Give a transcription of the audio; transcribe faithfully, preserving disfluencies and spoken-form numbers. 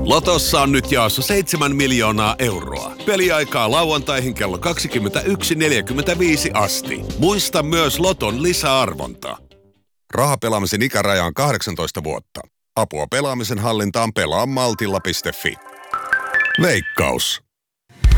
Lotossa on nyt jaossa seitsemän miljoonaa euroa. Peliaikaa lauantaihin kello kaksikymmentäyksi neljäkymmentäviisi asti. Muista myös Loton lisäarvonta. Rahapelaamisen ikäraja on kahdeksantoista vuotta. Apua pelaamisen hallintaan pelaa maltilla piste fi. Veikkaus.